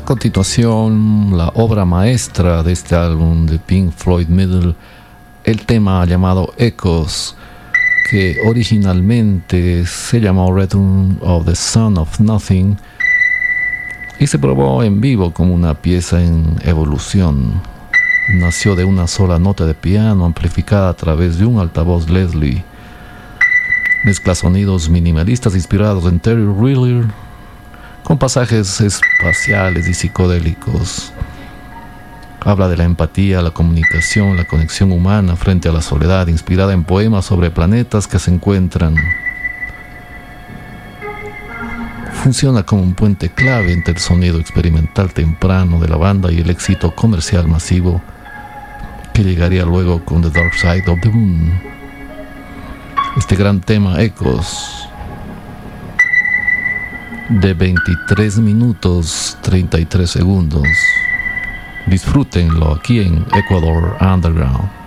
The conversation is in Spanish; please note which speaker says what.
Speaker 1: continuación, la obra maestra de este álbum de Pink Floyd Middle, el tema llamado Echoes, que originalmente se llamó Return of the Son of Nothing y se probó en vivo como una pieza en evolución. Nació de una sola nota de piano amplificada a través de un altavoz Leslie. Mezcla sonidos minimalistas inspirados en Terry Riley, con pasajes espaciales y psicodélicos. Habla de la empatía, la comunicación, la conexión humana frente a la soledad, inspirada en poemas sobre planetas que se encuentran. Funciona como un puente clave entre el sonido experimental temprano de la banda y el éxito comercial masivo que llegaría luego con The Dark Side of the Moon. Este gran tema, Echoes, de 23 minutos 33 segundos. Disfrútenlo aquí en Ecuador Underground.